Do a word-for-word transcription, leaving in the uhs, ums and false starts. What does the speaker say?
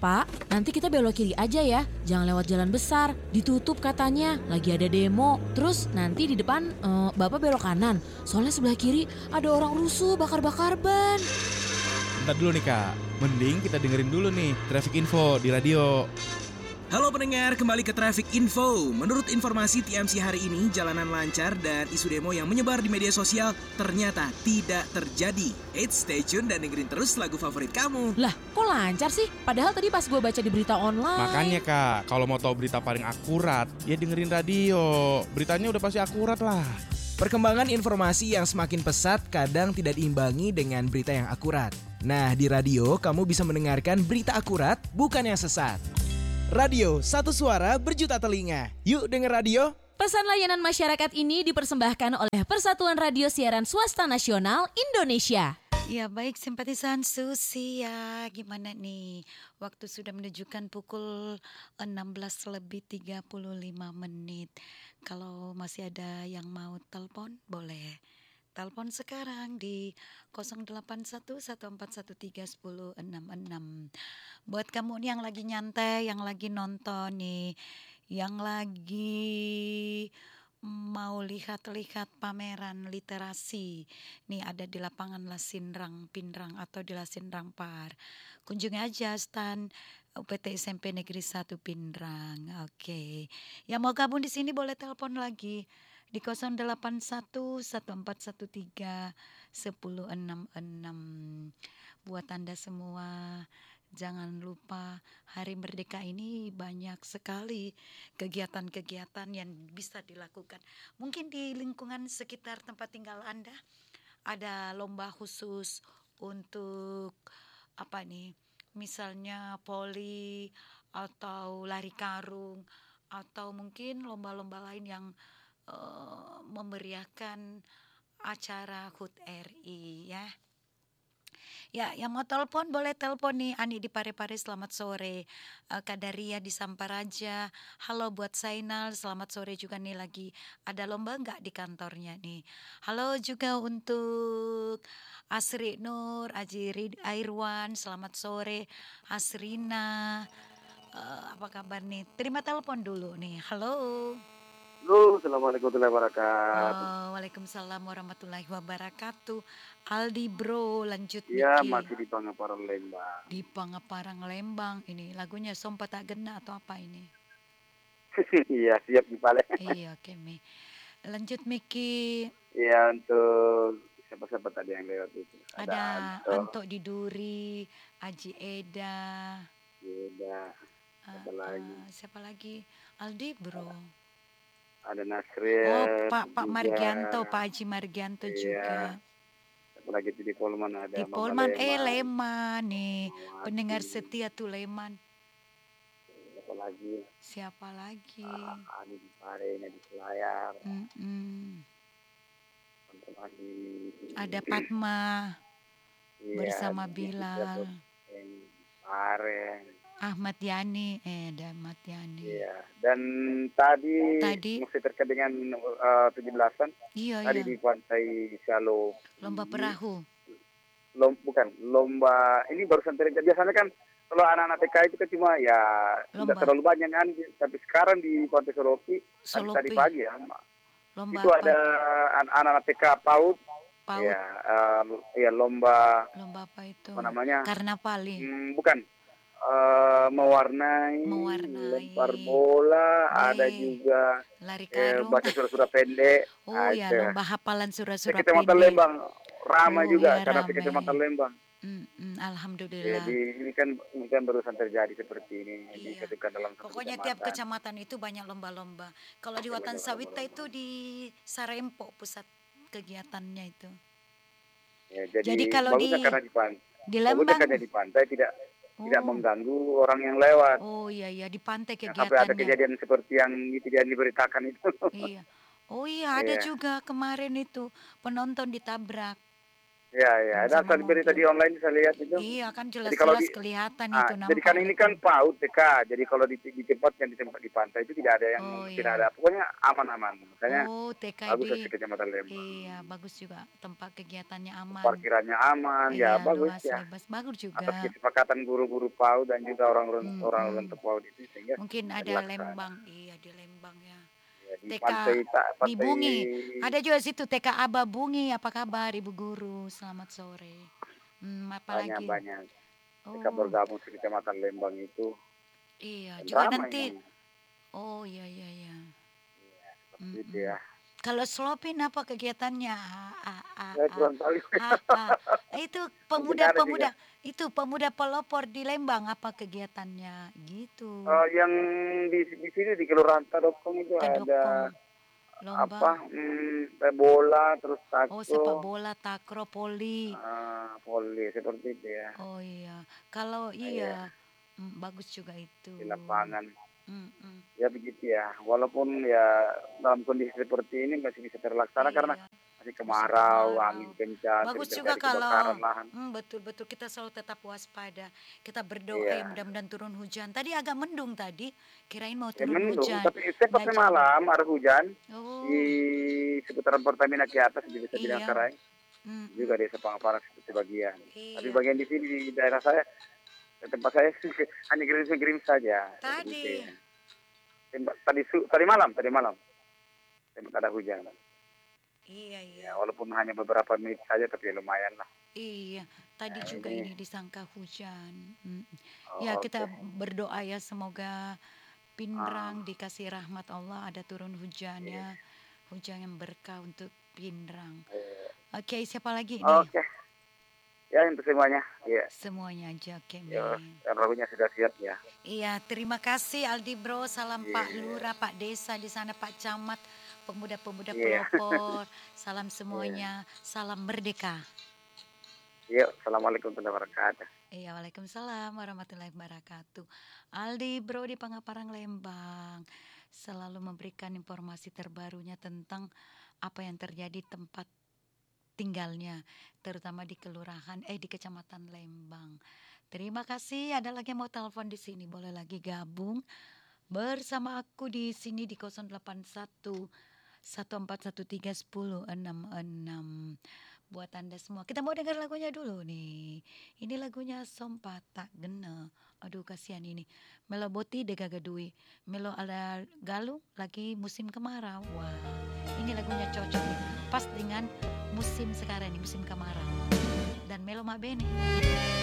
Pak, nanti kita belok kiri aja ya. Jangan lewat jalan besar. Ditutup katanya. Lagi ada demo. Terus nanti di depan eh, Bapak belok kanan. Soalnya sebelah kiri ada orang rusuh bakar-bakar ban. Bentar dulu nih Kak, mending kita dengerin dulu nih traffic info di radio. Halo pendengar, kembali ke Traffic Info. Menurut informasi T M C hari ini, jalanan lancar dan isu demo yang menyebar di media sosial ternyata tidak terjadi. Eits, stay tune dan dengerin terus lagu favorit kamu. Lah, kok lancar sih? Padahal tadi pas gue baca di berita online. Makanya Kak, kalau mau tahu berita paling akurat, ya dengerin radio. Beritanya udah pasti akurat lah. Perkembangan informasi yang semakin pesat kadang tidak diimbangi dengan berita yang akurat. Nah, di radio kamu bisa mendengarkan berita akurat, bukan yang sesat. Radio, satu suara berjuta telinga. Yuk denger radio. Pesan layanan masyarakat ini dipersembahkan oleh Persatuan Radio Siaran Swasta Nasional Indonesia. Ya baik simpatisan Susi ya, gimana nih? Waktu sudah menunjukkan pukul enam belas lebih tiga puluh lima menit. Kalau masih ada yang mau telepon boleh. Telepon sekarang di nol delapan satu satu empat satu tiga satu nol enam enam. Buat kamu nih yang lagi nyantai, yang lagi nonton nih, yang lagi mau lihat-lihat pameran literasi. Nih ada di lapangan Lasinrang Pinrang atau di Lasinrang Par. Kunjungi aja stand U P T S M P Negeri satu Pinrang. Oke. Yang mau gabung di sini boleh telepon lagi di nol delapan satu satu empat satu tiga satu nol enam enam. Buat Anda semua, jangan lupa Hari Merdeka ini banyak sekali kegiatan-kegiatan yang bisa dilakukan. Mungkin di lingkungan sekitar tempat tinggal Anda ada lomba khusus untuk apa nih? Misalnya poli atau lari karung atau mungkin lomba-lomba lain yang Uh, memeriahkan acara H U T R I ya. Ya, yang mau telepon boleh telepon nih. Ani di Parepare selamat sore. uh, Kadaria di Samparaja. Halo buat Sainal, selamat sore juga nih. Lagi ada lomba nggak di kantornya nih? Halo juga untuk Asri Nur, Aji Airwan, selamat sore. Asrina, uh, apa kabar nih? Terima telepon dulu nih. Halo. Halo, Assalamualaikum warahmatullahi wabarakatuh. Oh, Waalaikumsalam warahmatullahi wabarakatuh. Aldi bro, lanjut Iya, Niki. masih di Pangaparan Lembang. Di Pangaparang Lembang. Ini lagunya Sompa Tak Gena atau apa ini? Iya, siap di Pale. Iya, oke Mi. Lanjut Miki. Iya, untuk siapa-siapa tadi yang lewat itu. Ada, Ada Anto di Duri, Aji Eda. Iya, siapa uh, lagi? Uh, siapa lagi? Aldi bro. Ada Nasril. Oh, Pak Pak juga. Margianto, Pak Haji Margianto iya. juga. Apalagi di Polman ada. Di Polman, eh Leman nih. Mama pendengar hati. Setia tuh Leman. Siapa lagi? Siapa lagi? Ah, ada di Pare, ada di Selayar. Ada Padma. Iya, bersama Bilal. Pare. Ahmad Yani, eh ada Ahmad Yani. Iya, dan tadi, tadi masih terkait dengan uh, tujuh belasan. Iya, tadi iya. di Pantai Salo. Lomba perahu. Lom, bukan, lomba ini barusan terjadi. Biasanya kan kalau anak-anak T K itu kan cuma ya tidak terlalu banyak kan, tapi sekarang di Pantai Solopi, tadi, tadi pagi ya. Lomba itu apa? ada anak-anak T K PAUD. PAUD. Ya, uh, ya lomba. Lomba apa itu? Apa namanya? Karnavali. Hmm, bukan. Uh, mewarnai, mewarnai, lempar bola, Wee. ada juga lari karung, eh, baca surah-surah pendek. Oh ya, lomba hafalan surah-surah pendek. Kecamatan Lembang ramai oh, juga ya, karena ramai. Kecamatan Lembang. Mm, mm, Alhamdulillah. Jadi ini kan ini kan barusan terjadi seperti ini. Iya. Ketika dalam Pokoknya kecamatan. tiap kecamatan itu banyak lomba-lomba. Kalau di Watan Sawita itu di Sarempo pusat kegiatannya itu. Ya, jadi, jadi kalau di karena di pantai, di Lembang karena di pantai tidak Oh. tidak mengganggu orang yang lewat. Oh iya iya di pantai kegiatannya. Sampai ada kejadian seperti yang tidak diberitakan itu. Iya. Oh iya ada iya. juga kemarin itu penonton ditabrak. Ya, ya. Hmm, Ada sama tadi berita mobil. di online saya lihat itu. Iya kan Jadi kalau jelas-jelas di, kelihatan ah, itu jadi nampak kan ini kan betul. PAUD T K. Jadi kalau di, di tempat yang di tempat di pantai itu tidak ada yang Oh tidak iya. ada. Pokoknya aman-aman. Makanya Oh T K bagus di sih Kecamatan Lembang. iya bagus juga tempat kegiatannya aman. Parkirannya aman, ya Iya bagus luas ya. lebar bagus Atas juga. kesepakatan guru-guru PAUD dan juga orang-orang orang-orang Mm-mm. PAUD itu sehingga Mungkin bisa ada dilaksanakan. Lembang, iya di Lembang ya. Ya, di T K pantai tak di pantai Bungi. Ada juga situ T K Aba Bungi. Apa kabar Ibu Guru? Selamat sore. Hmm, apalagi? banyak-banyak. Mereka Oh, bergabung di Kecamatan Lembang itu iya. dan Juga ramai nanti. memang. Oh, iya iya iya. Seperti itu Mm-mm. ya. Kalau Slopin apa kegiatannya? Ah, ah, ah, Saya ah. kurang tahu. Ah, ah. Itu Mungkin ada pemuda-pemuda juga. itu pemuda pelopor di Lembang apa kegiatannya gitu. Eh, yang di, di sini di Kelurahan Tadopong itu Tadopong ada lomba. apa hmm, eh, bola terus Oh, sepak takro, bola, takro, poli. ah, voli seperti itu ya. Oh iya. Kalau Ah, ya, iya mm, bagus juga itu. di lapangan. Mm-mm. Ya begitu ya. Walaupun ya dalam kondisi seperti ini masih bisa terlaksana karena Iya, masih masih kemarau, kemarau. angin kencang, Bagus sering juga terjadi kalau kebakaran lahan. mm, betul-betul kita selalu tetap waspada. Kita berdoa ya Iya. mudah-mudahan turun hujan. Tadi agak mendung tadi. Kirain mau Ya turun mendung, hujan. tapi sepatnya Nggak jadi. malam ada hujan Oh, di seputaran Pertamina ke atas di Desa Bidang iya. Karai, Mm-mm. juga desa Pangaparan seperti bagian. Tapi Iya. bagian di sini di daerah saya, di tempat saya hanya gerimis-gerimis saja. Tadi. Begitu ya. Tempat- Tadi su- tadi malam, tadi malam, tempat ada hujan. Iya, iya. Ya, walaupun hanya beberapa menit saja, tapi lumayan lah. Iya, tadi Nah, juga ini, ini disangka hujan. Mm. oh, Ya, oke. kita berdoa ya semoga Ah, Pinrang dikasih rahmat Allah, ada turun hujannya, iya. hujan yang berkah untuk Pinrang. Eh, Oke, siapa lagi Oke, nih? ya untuk semuanya. Ya, Semuanya aja, oke, ya, men. lagunya sudah siap ya. Iya, terima kasih Aldi Bro, salam Pak Iya, Lurah, Pak Desa di sana, Pak Camat, pemuda-pemuda iya, pelopor, salam iya. semuanya, salam merdeka. Yuk, assalamualaikum warahmatullahi wabarakatuh. Iya, waalaikumsalam warahmatullahi wabarakatuh. Aldi Bro di Pangaparang Lembang selalu memberikan informasi terbarunya tentang apa yang terjadi tempat tinggalnya, terutama di kelurahan eh di Kecamatan Lembang. Terima kasih. Ada lagi yang mau telepon di sini, boleh lagi gabung bersama aku di sini di nol delapan satu satu empat satu tiga nol enam enam. Buat Anda semua. Kita mau dengar lagunya dulu nih. Ini lagunya Sompa Tak Gena. Aduh kasihan ini. Melo Boti Dega Gadui. Melo ada Galuh lagi musim kemarau. Wah, ini lagunya cocok nih. Pas dengan musim sekarang nih, musim kemarau. Dan Melo Mabene.